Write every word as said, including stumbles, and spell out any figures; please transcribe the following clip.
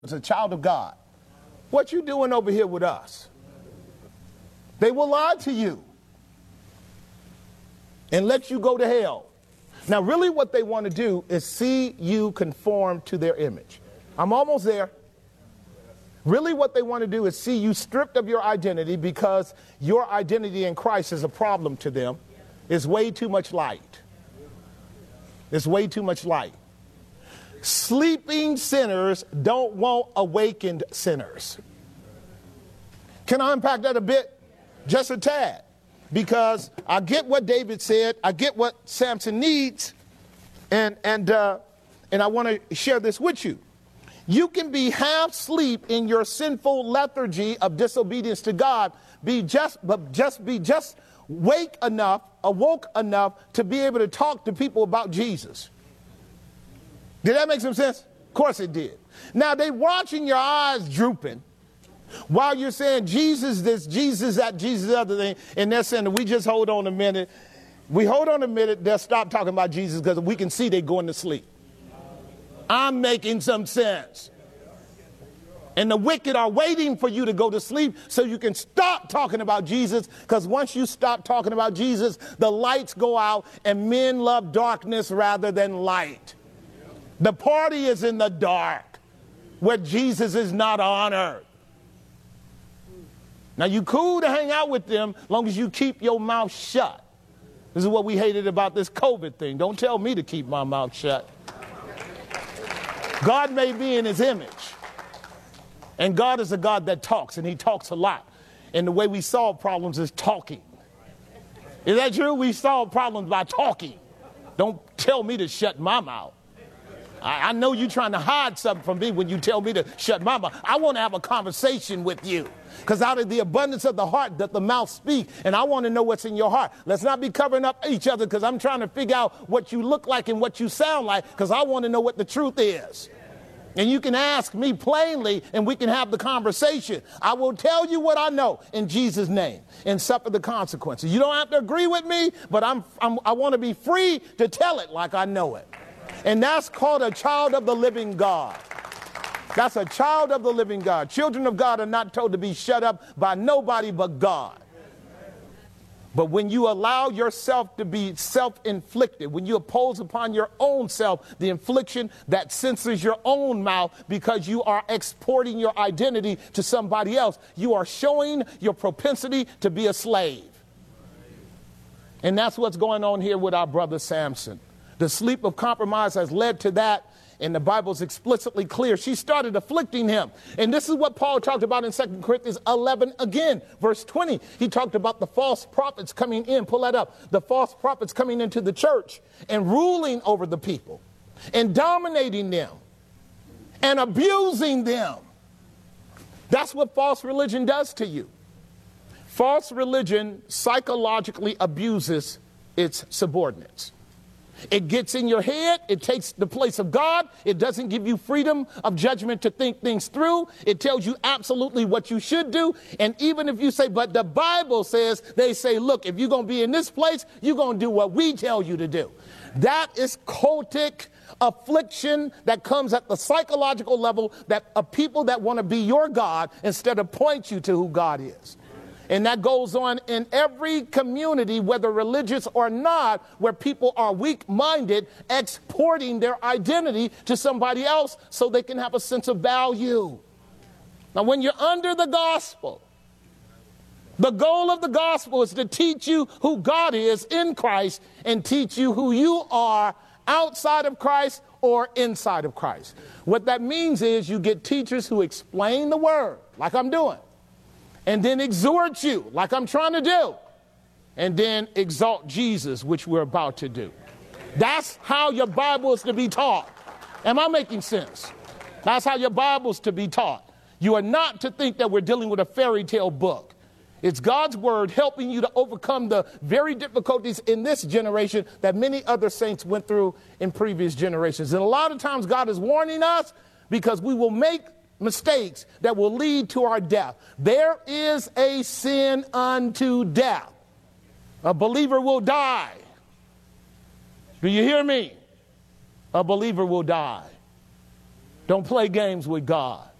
as a child of God. What you doing over here with us? They will lie to you and let you go to hell. Now, really what they want to do is see you conform to their image. I'm almost there. Really what they want to do is see you stripped of your identity, because your identity in Christ is a problem to them. It's way too much light. It's way too much light. Sleeping sinners don't want awakened sinners. Can I unpack that a bit? Just a tad. Because I get what David said. I get what Samson needs. And, and, uh, and I want to share this with you. You can be half asleep in your sinful lethargy of disobedience to God, be just, but just be just wake enough, awoke enough to be able to talk to people about Jesus. Did that make some sense? Of course it did. Now they watching your eyes drooping while you're saying Jesus this, Jesus that, Jesus the other thing, and they're saying, we just hold on a minute. We hold on a minute, they'll stop talking about Jesus because we can see they're going to sleep. I'm making some sense. And the wicked are waiting for you to go to sleep so you can stop talking about Jesus, because once you stop talking about Jesus, the lights go out and men love darkness rather than light. The party is in the dark where Jesus is not honored. Now, you cool to hang out with them as long as you keep your mouth shut. This is what we hated about this COVID thing. Don't tell me to keep my mouth shut. God made me in his image. And God is a God that talks, and he talks a lot. And the way we solve problems is talking. Is that true? We solve problems by talking. Don't tell me to shut my mouth. I, I know you're trying to hide something from me when you tell me to shut my mouth. I want to have a conversation with you, because out of the abundance of the heart doth the mouth speak, and I want to know what's in your heart. Let's not be covering up each other, because I'm trying to figure out what you look like and what you sound like, because I want to know what the truth is. And you can ask me plainly, and we can have the conversation. I will tell you what I know in Jesus' name and suffer the consequences. You don't have to agree with me, but I'm, I'm, I want to be free to tell it like I know it. And that's called a child of the living God. That's a child of the living God. Children of God are not told to be shut up by nobody but God. But when you allow yourself to be self-inflicted, when you oppose upon your own self the infliction that censors your own mouth because you are exporting your identity to somebody else, you are showing your propensity to be a slave. And that's what's going on here with our brother Samson. The sleep of compromise has led to that. And the Bible's explicitly clear. She started afflicting him. And this is what Paul talked about in Second Corinthians eleven again, verse twenty. He talked about the false prophets coming in. Pull that up. The false prophets coming into the church and ruling over the people and dominating them and abusing them. That's what false religion does to you. False religion psychologically abuses its subordinates. It gets in your head. It takes the place of God. It doesn't give you freedom of judgment to think things through. It tells you absolutely what you should do. And even if you say, but the Bible says, they say, look, if you're going to be in this place, you're going to do what we tell you to do. That is cultic affliction that comes at the psychological level, that of people that want to be your God instead of point you to who God is. And that goes on in every community, whether religious or not, where people are weak-minded, exporting their identity to somebody else so they can have a sense of value. Now, when you're under the gospel, the goal of the gospel is to teach you who God is in Christ and teach you who you are outside of Christ or inside of Christ. What that means is you get teachers who explain the word, like I'm doing, and then exhort you, like I'm trying to do, and then exalt Jesus, which we're about to do. That's how your Bible is to be taught. Am I making sense? That's how your Bible's to be taught. You are not to think that we're dealing with a fairy tale book. It's God's word helping you to overcome the very difficulties in this generation that many other saints went through in previous generations. And a lot of times God is warning us because we will make mistakes that will lead to our death. There is a sin unto death. A believer will die. Do you hear me? A believer will die. Don't play games with God.